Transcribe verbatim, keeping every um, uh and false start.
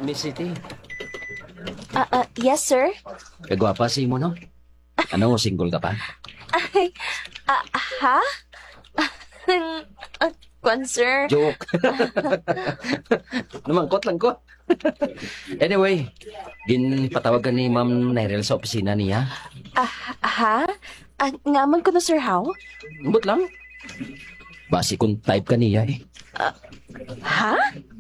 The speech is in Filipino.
Miss City, Ah, ah, yes, sir. kagwapa si mo, no? Ano, single ka pa? Ay, ah, ha? Ah, kwan, sir. Joke. Namangkot lang ko. Anyway, ginpatawagan ni Ma'am Nerel sa opisina niya. Ah, ha? Ah, ngaman ko na, sir, how? But lang. Basi kung type ka niya eh. Ha?